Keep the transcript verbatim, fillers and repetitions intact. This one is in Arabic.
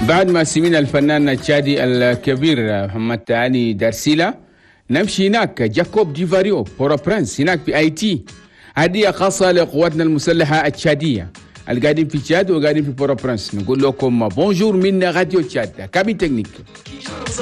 بعد ما سمينا الفنان التشادي الكبير محمد علي دارسيلا، نمشي هناك جاكوب ديفاريو بورو برنس هناك في اي تي. هدية خاصة لقواتنا المسلحة التشادية القاعدين في تشاد وقاعدين في بورو برنس. نقول لكم بونجور من راديو تشاد كابين تكنيك.